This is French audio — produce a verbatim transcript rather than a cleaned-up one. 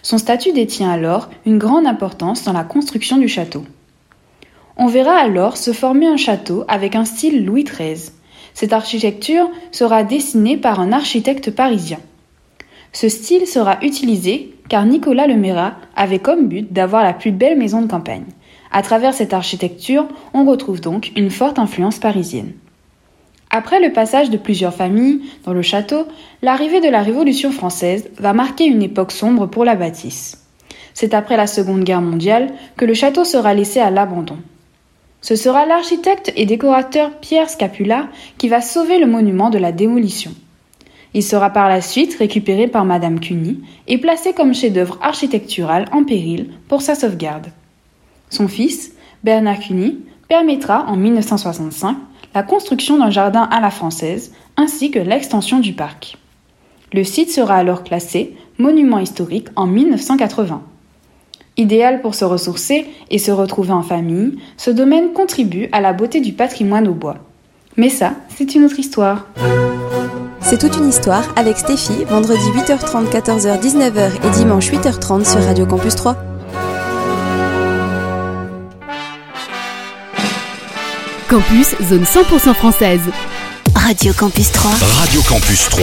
Son statut détient alors une grande importance dans la construction du château. On verra alors se former un château avec un style Louis treize. Cette architecture sera dessinée par un architecte parisien. Ce style sera utilisé car Nicolas Lemairat avait comme but d'avoir la plus belle maison de campagne. À travers cette architecture, on retrouve donc une forte influence parisienne. Après le passage de plusieurs familles dans le château, l'arrivée de la Révolution française va marquer une époque sombre pour la bâtisse. C'est après la Seconde Guerre mondiale que le château sera laissé à l'abandon. Ce sera l'architecte et décorateur Pierre Scapula qui va sauver le monument de la démolition. Il sera par la suite récupéré par Madame Cuny et placé comme chef-d'œuvre architectural en péril pour sa sauvegarde. Son fils, Bernard Cuny, permettra en mille neuf cent soixante-cinq la construction d'un jardin à la française ainsi que l'extension du parc. Le site sera alors classé monument historique en mille neuf cent quatre-vingts. Idéal pour se ressourcer et se retrouver en famille, ce domaine contribue à la beauté du patrimoine au bois. Mais ça, c'est une autre histoire. C'est toute une histoire avec Stéphie, vendredi huit heures trente, quatorze heures, dix-neuf heures et dimanche huit heures trente sur Radio Campus trois. Campus, zone cent pour cent française. Radio Campus trois. Radio Campus trois.